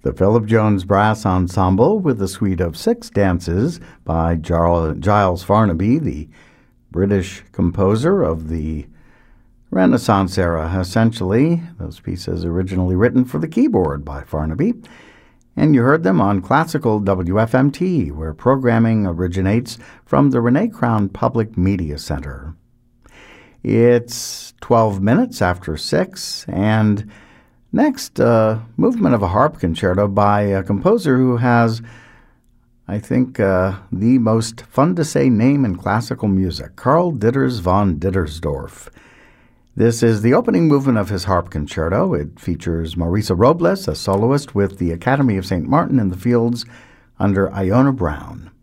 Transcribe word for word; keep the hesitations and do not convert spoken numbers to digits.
The Philip Jones Brass Ensemble with a suite of six dances by Giles Farnaby, the British composer of the Renaissance era, essentially. Those pieces originally written for the keyboard by Farnaby. And you heard them on Classical W F M T, where programming originates from the Renee Crown Public Media Center. It's twelve minutes after six, and next, uh, movement of a harp concerto by a composer who has, I think, uh, the most fun-to-say name in classical music, Karl Ditters von Dittersdorf. This is the opening movement of his harp concerto. It features Marisa Robles, a soloist with the Academy of Saint Martin in the Fields under Iona Brown.